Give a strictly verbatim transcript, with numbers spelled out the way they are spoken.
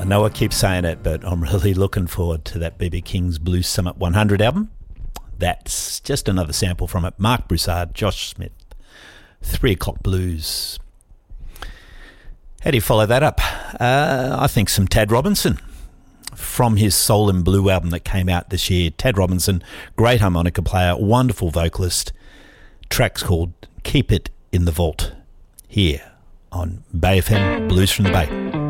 I know I keep saying it, but I'm really looking forward to that B B King's Blues Summit one hundred album. That's just another sample from it. Mark Broussard, Josh Smith, Three O'Clock Blues. How do you follow that up? Uh, I think some Tad Robinson from his Soul in Blue album that came out this year. Tad Robinson, great harmonica player, wonderful vocalist. Track's called Keep It in the Vault, here on Bay F M, Blues from the Bay.